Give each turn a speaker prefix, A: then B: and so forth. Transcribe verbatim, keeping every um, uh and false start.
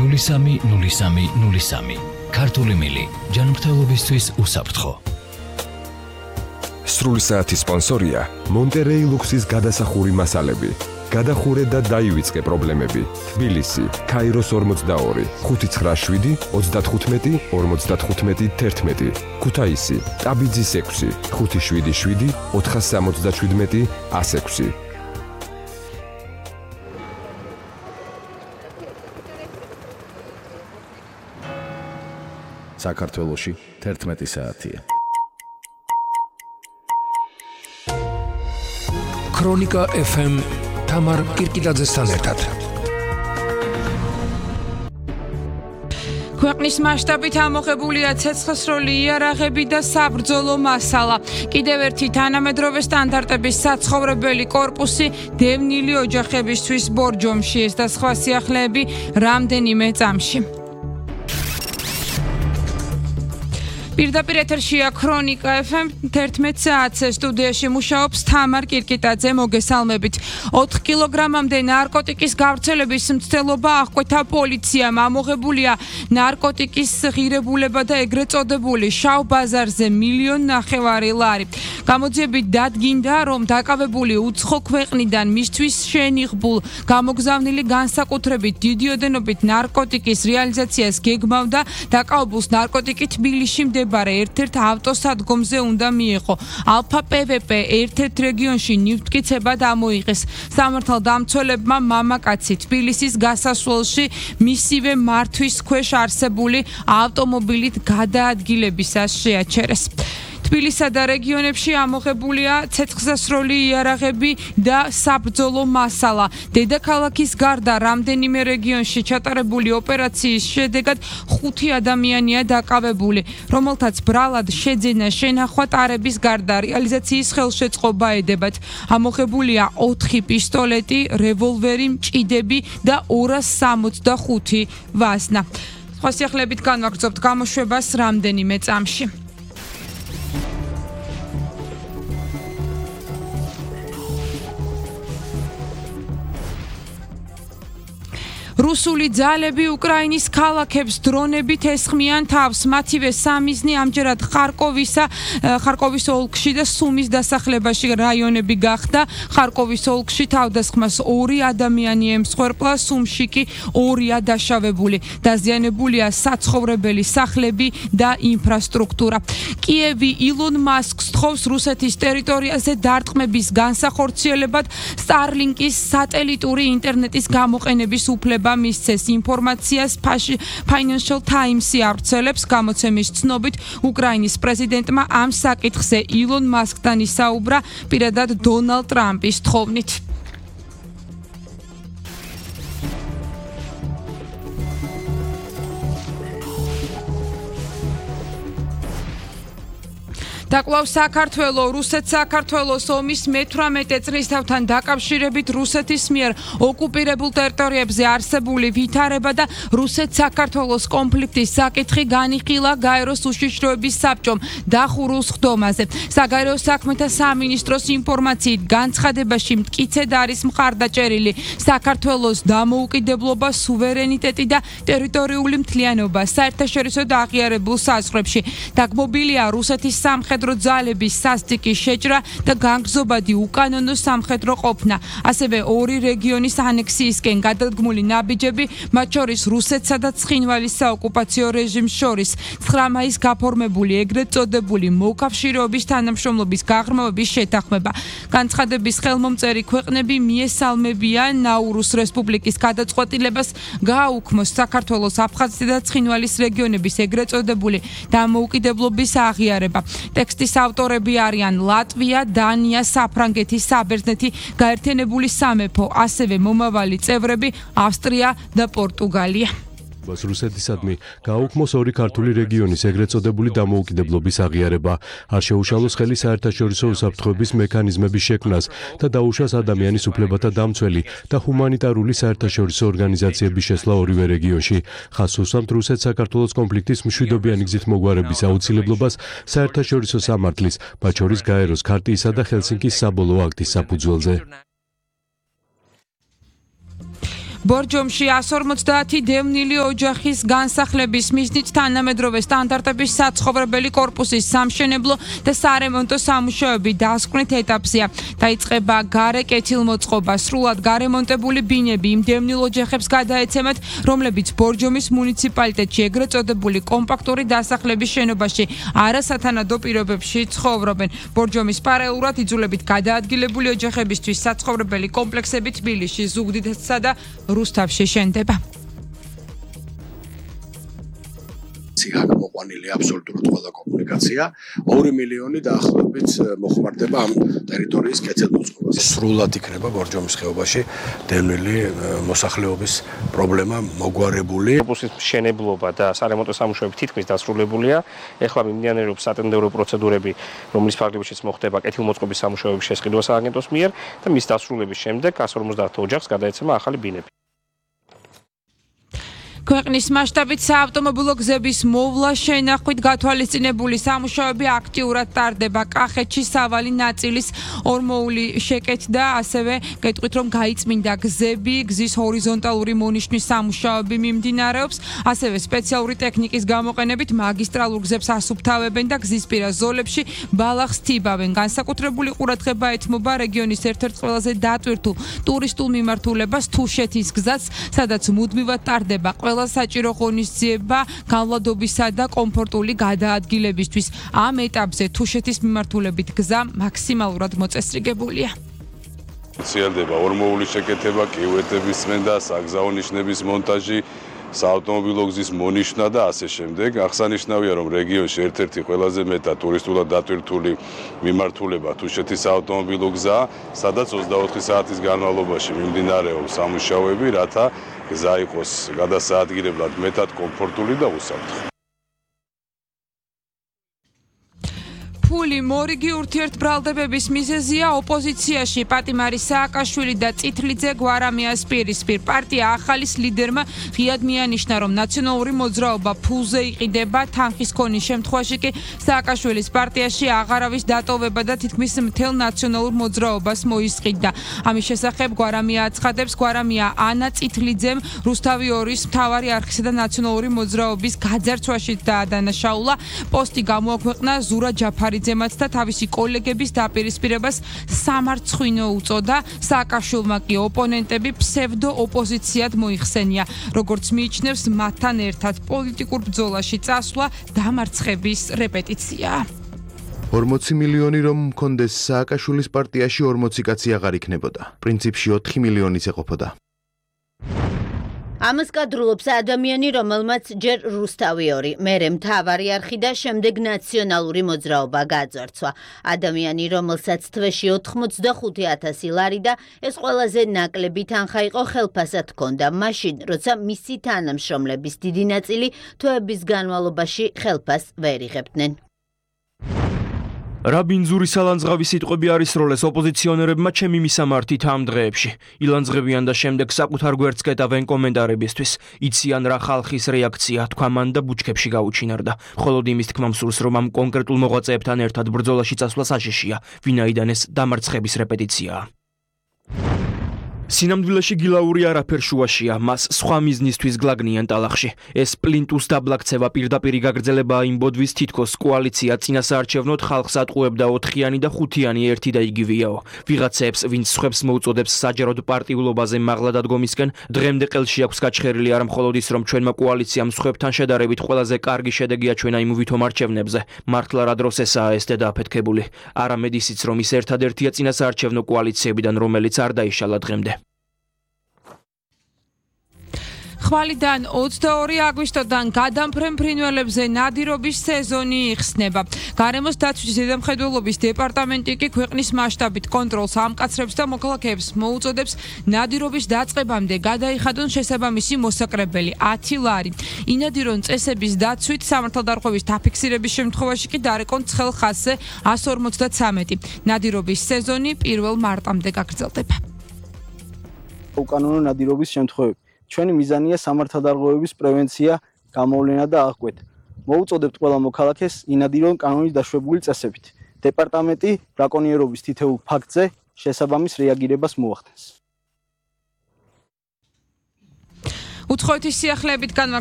A: ნული სამი ნული სამი ნული სამი. ქართული მილი. ჯანმრთელობისთვის უსაფრთხო.
B: სრული საათის სპონსორია მონტერეი ლუქსის გადასახური მასალები. გადახურე და დაივიწყე პრობლემები. თბილისი, ქაიროს ორმოცდაორი, ხუთი ცხრა შვიდი, ოცდათხუთმეტი, ორმოცდათხუთმეტი, თერთმეტი. ქუთაისი, ტაბიძის ექვსი, ხუთი შვიდი შვიდი, ოთხას სამოცდაშვიდმეტი, ას ექვსი.
C: საქართველოში თერთმეტი საათია.
D: ქრონიკა ეფ ემ თამარ კირკიტაძესთან ერთად.
E: ქვეყნის მასშტაბით ამოღებულია ცეცხლსროლი იარაღები და საბრძოლო მასალა. კიდევ ერთი თანამედროვე სტანდარტების საცხოვრებელი კორპუსი დევნილი ოჯახებისთვის ბორჯომში. ეს და სხვა სიახლეები რამდენიმე წამში. პირდაპირ ეთერშია ქრონიკა ეფ ემ თერთმეტ საათზე სტუდიაში მუშაობს თამარ კირკიტაძე. მოგესალმებით. ოთხ კილოგრამამდე ნარკოტიკის გავრცელების მცდელობა აღკვეთა პოლიციამ. ამოღებულია ნარკოტიკის ღირებულება და ეგრეთ წოდებული შავ ბაზარზე მილიონ ნახევარი ლარი. გამოძიებით დადგინდა, რომ დაკავებული უცხო ქვეყნიდან მისთვის შენიღბულ გამოგზავნილი განსაკუთრებით დიდი ოდენობით ნარკოტიკის რეალიზაციას გეგმავდა. დაკავებულს ნარკოტიკი თბილისში მდებარე ერთ-ერთ ავტოსადგომზე უნდა მიეღო. ალფა პე ვე პე ერთ-ერთ რეგიონში ნივთმტკიცებად ამოიღეს. სამართალდამცველებმა მამაკაცი თბილისის გასასვლელში მისივე მართვის ქვეშ არსებული ავტომობილით გადაადგილებისას შეაჩერეს. თბილისსა და რეგიონებში ამოღებულია ცეცხლსასროლი იარაღები და საბრძოლო მასალა. დედაქალაქის გარდა რამდენიმე რეგიონში ჩატარებული ოპერაციის შედეგად ხუთი ადამიანია დაკავებული, რომელთაც ბრალად შეძენა შენახვა ტარების გარდა რეალიზაციის ხელშეწყობა ედებათ. ამოღებულია ოთხი პისტოლეტი, რევოლვერი, მჭიდები და ორას სამოცდახუთი ვაზნა. სხვა სიახლეებით განვაგრძობთ გამოშვებას რამდენიმე წამში. რუსული ძალები უკრაინის ქალაქებს დრონებით ესხმიან თავს. მათივე სამიზნე ამჯერად ხარკოვისა, ხარკოვის ოლქში და სუმის დასახლებაში რაიონები გახდა. ხარკოვის ოლქში თავდასხმას ორი ადამიანი ემსხვერპლა, სუმში კი ორია დაშავებული. დაზიანებულია საცხოვრებელი სახლები და ინფრასტრუქტურა. კიევი ილონ მასკს თხოვს რუსეთის ტერიტორიაზე დარტყმების განსახორციელებად სტარლინკის სატელიტური ინტერნეტის გამოყენების უფლება მისცეს. ინფორმაციას Financial Times-ი ავრცელებს. გამოცემის ცნობით, უკრაინის პრეზიდენტმა ამ საკითხზე ილონ მასკთან ისაუბრა პირადად დონალდ ტრამპის თხოვნით. დაკვლავ საქართველო. რუსეთ-საქართველოს ომის მეთვრამეტე წლისთავთან დაკავშირებით რუსეთის მიერ ოკუპირებულ ტერიტორიებზე არსებული ვითარება და რუსეთ-საქართველოს კონფლიქტის საკითხი განიხილა გაეროს უშიშროების საბჭომ დახურულ სხდომაზე. საგაერო საქმეთა სამინისტროს ინფორმაციით განცხადებაში მტკიცედ არის მხარდაჭერილი საქართველოს დამოუკიდებლობა, სუვერენიტეტი და ტერიტორიული მთლიანობა საერთაშორისო და აღიარებულ საზღვრებში. დაგმობილია რუსეთის სამხედრო ძალების სასტიკი შეჭრა და განგზობადი უკანონო სამხედრო ყოფნა. ასევე ორი რეგიონის ანექსიისკენ გადადგმული ნაბიჯები, მათ შორის რუსეთსა და ცხინვალის საოკუპაციო რეჟიმს შორის. ცხრა მაისს გაფორმებული ეგრეთ წოდებული მოკავშირეობის თანამშრომლობის გაღრმავების შეთანხმება. განცხადების ხელმომწერი ქვეყნები მიესალმებიან ნაურუს რესპუბლიკის გადაწყვეტილებას გააუქმოს საქართველოს, აფხაზეთის და ცხინვალის რეგიონების ეგრეთ წოდებული დამოუკიდებლობის აღიარება. ტექსტის ავტორები არიან ლატვია, დანია, საფრანგეთი, საბერძნეთი, გაერთიანებული სამეფო, ასევე მომავალი წევრები ავსტრია და პორტუგალია.
F: რუსეთისადმი გააუქმოს ორი ქართული რეგიონის ეგრეთ წოდებული დამოუკიდებლობის აღიარება. არ შეუშალოს ხელი საერთაშორისო უსაფრთხოების მექანიზმების შექმნას და დაუშვას ადამიანის უფლებათა დამცველი და ჰუმანიტარული საერთაშორისო ორგანიზაციების შესვლა ორივე რეგიონში. ხაზს უსვამთ რუსეთ-საქართველოს კონფლიქტის მშვიდობიანი გზით მოგვარების აუცილებლობას საერთაშორისო სამართლის, მათ შორის გაეროს ქარტიისა და ჰელსინკის საბოლოო აქტის საფუძველზე.
E: ბორჯომში εκατს ორმოცდაათი დევნილი ოჯახის განსახლების მიზნით თანამედროვე სტანდარტების საცხოვრებელი კორპუსის სამშენებლო და სარემონტო სამუშაოები დასკვნით ეტაპზეა. დაიწყება გარე კეთილმოწყობა, სრულად გარემონტებული ბინები იმ დევნილ ოჯახებს გადაეცემათ, რომლებიც ბორჯომის მუნიციპალიტეტში ეგრეთ წოდებული კომპაქტური დასახლების შენობაში არასათანადო პირობებში ცხოვრობენ. ბორჯომის პარალელურად იძულებით გადაადგილებული ოჯახებისთვის საცხოვრებელი კომპლექსები თბილისში, ზუგდიდსა და რუსთავში შენდება.
G: გამოყვანილი აბსოლუტურად ყველა კომუნიკაცია, ორი მილიონი დაახლოებით მოხმარდება ამ ტერიტორიის კეთილმოწყობას. სრულად იქნება ბორჯომის ხეობაში დევნილი მოსახლეობის პრობლემა მოგვარებული.
H: კორპუსის მშენებლობა და სარემონტო სამუშაოები თითქმის დასრულებულია. ეხლა მიმდინარეობს სატენდერო პროცედურები, რომლის ფარგლებშიც მოხდება კეთილმოწყობის სამუშაოების შესყიდვა სააგენტოს მიერ და მის დასრულების შემდეგ εκατს ორმოცდაათ ოჯახს გადაეცემა ახალი ბინები.
E: ქვეყნის მასშტაბით საავტომობილო გზების მოვლა შენახვით გათვალისწინებული სამუშაოები აქტიურად ტარდება. კახეთში სავალი ნაწილის ორმოული შეკეთდა, ასევე გეტყვით რომ გაიწმინდა გზები, გზის ჰორიზონტალური მონიშნის სამუშაოები მიმდინარეობს, ასევე სპეციალური ტექნიკის გამოყენებით მაგისტრალურ გზებს ასუფთავებენ და გზისპირა ზოლებში ბალახს თიბავენ. განსაკუთრებული ყურადღება ეთმობა რეგიონის ერთ-ერთ ყველაზე დატვირთულ ტურისტულ მიმართულებას თუშეთის გზას, სადაც მუდმივად ტარდება ყველა საჭირო ღონისძიება განვლადობისა და კომფორტული გადაადგილებისთვის. ამ ეტაპზე თუშეთის მიმართულებით გზა მაქსიმალურად მოწესრიგებულია.
I: ხციელდება ორმოული შეკეთება, კიუეტების წმენდა, საგზაო ნიშნების მონტაჟი, საავტომობილო გზის მონიშნა და ასე შემდეგ. აღსანიშნავია, რომ რეგიონში ერთ-ერთი ყველაზე მეტად ტურისტულად დატვირთული მიმართულება თუშეთის საავტომობილო გზა, სადაც ოცდაოთხი საათის განმავლობაში მიმდინარეობს სამუშაოები, რათა გზა იყოს გადასაადგილებლად მეტად კომფორტული და უსაფრთხო.
E: ფული მორიგი ურთიერთბრალდებების მიზეზია ოპოზიციაში პატიმარი სააკაშვილი და წითლიძე გვარამიას პირისპირ. პარტია ახალის ლიდერმა ღიად მიანიშნა, რომ ნაციონალური მოძრაობა ფულზე იყიდება, თანხის ქონის შემთხვევაში კი სააკაშვილის პარტიაში აღარავის დატოვება და თითქმის მთელ ნაციონალურ მოძრაობას მოისყიდდა. ამის შესახებ გვარამია აცხადებს, გვარამია ანა წითლიძემ რუსთავი ორის მთავარი არხისა და ნაციონალური მოძრაობის გაძარცვაში დაადანაშაულა. პოსტი გამოაქვეყნა ზურა ჯაფარი ძემაც და თავისი კოლეგების დაპირისპირებას სამარცხვინო უწოდა. სააკაშვილმა კი ოპონენტები ფსევდო ოპოზიციად მოიხსენია. როგორც მიიჩნევს, მათთან ერთად პოლიტიკურ ბრძოლაში წასვლა დამარცხების რეპეტიციაა.
J: ორმოცი მილიონი რომ მქონდეს სააკაშვილის პარტიაში ორმოცი კაცი აღარ იქნებოდა. პრინციპში ოთხი მილიონიც ეყოფოდა.
K: ამას კადრულობს ადამიანი, რომელმაც ჯერ რუსთავი ორი, მერე მთავარი არხი და შემდეგ ნაციონალური მოძრაობა გაძარცვა. ადამიანი, რომელსაც თვეში ოთხმოცდახუთი ათასი ლარი და ეს ყველაზე ნაკლები თანხა იყო ხელფასად ჰქონდა, მაშინ, როცა მისი თანამშრომლების დიდი ნაწილი თვეების განმავლობაში ხელფასს ვერ იღებდნენ.
L: რა ბინძური სალანძღავი სიტყვები არისროლეს ოპოზიციონერებმა ჩემი მისამართით ამ დღეებში. ილანძღებიან და შემდეგ საკუთარ გვერდს კეტავენ კომენტარებისთვის. იციან რა ხალხის რეაქცია, თქვა მან და ბუჩქებში გაუჩინარდა. მხოლოდ იმის თქმა მსურს, რომ ამ კონკრეტულ მოღვაწეებთან ერთად ბრძოლაში წასვლა საშიშია, ვინაიდან ეს დამარცხების რეპეტიციაა. სინამდვილეში გილაური არაფერ შუაშია, მას სხვა მიზნისთვის გლაგნიან ტალახში. ეს პლინტუს დაბლაქცევა პირდაპირი გაგრძელებაა იმ ბოდვის თითქოს კოალიცია წინასაარჩევნოდ ხალხს ატყუებდა ოთხიანი და ხუთიანი ერთი და იგივეაო. ვიღაცებს, ვინც სხვებს მოუწოდებს საჯაროდ პარტიულობაზე მაღლა დადგომისკენ, დღემდე ყელში აქვს გაჩხერილი არა მხოლოდ ის, რომ ჩვენმა კოალიციამ სხვებთან შედარებით ყველაზე კარგი შედეგი აჩვენა იმ ვითომ არჩევნებზე. მართლა რა დროს ესაა ეს დედააფეთქებული. არამედ ისიც, რომ ის ერთადერთია წინასაარჩევნო კოალიციებიდან, რომელიც არ დაიშალა დღემდე.
E: ხვალიდან ოცდაორი აგვისტოდან გადამფრენ ფრინველებზე ნადირობის სეზონი იხსნება. გარემოს დაცვის ზედამხედველობის დეპარტამენტი კი ქვეყნის მასშტაბით კონტროლს ამკაცრებს და მოქალაქეებს მოუწოდებს ნადირობის დაწყებამდე გადაიხადონ შესაბამისი მოსაკრებელი ათი ლარი. ინადირონ წესების დაცვით სამართალდარღვევის დაფიქსირების შემთხვევაში კი დარეკონ ცხელ ხაზზე εκατს ორმოცდაცამეტი. ნადირობის სეზონი პირველ მარტამდე გაგრძელდება.
M: უკანონო ნადირობის შემთხვევები. ჩვენი მიზანია სამართალდარღვევების პრევენცია, გამოვლენა და აღკვეთა. მოუწოდებთ ყველა მოქალაქეს ინადირონ კანონის დაშვებული წესებით. დეპარტამენტი ბრაკონიერობის თითოეულ ფაქტზე შესაბამის რეაგირებას მოახდენს.
E: უცხოეთის სიახლეებით განმარტ